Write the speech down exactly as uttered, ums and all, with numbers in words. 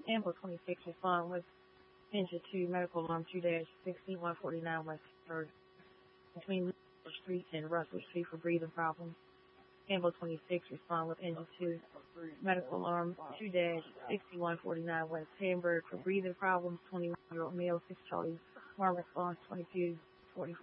Amber twenty-six respond with engine two, medical alarm two dash sixty-one forty-nine West third between Little Street and Russell Street for breathing problems. Amber twenty-six respond with engine two, medical alarm two dash sixty-one forty-nine West Hamburg for breathing problems. twenty-one year old male, six Charlie. One response twenty-two forty.